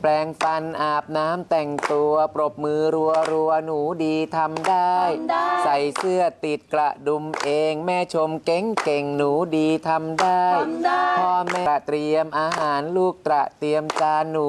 แปรงฟันอาบน้ำแต่งตัวปรบมือรัวหนูดีทำได้ใส่เสื้อติดกระดุมเองแม่ชมเก่งหนูดีทำได้พ่อแม่เตรียมอาหารลูกเตรียมจานหนู